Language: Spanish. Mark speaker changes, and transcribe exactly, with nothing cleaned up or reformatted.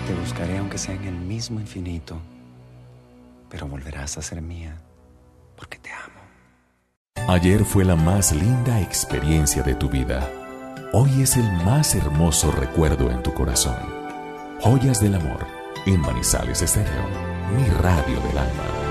Speaker 1: te buscaré aunque sea en el mismo infinito, pero volverás a ser mía porque te amo.
Speaker 2: Ayer fue la más linda experiencia de tu vida. Hoy es el más hermoso recuerdo en tu corazón. Joyas del amor en Manizales Estéreo, mi radio del alma.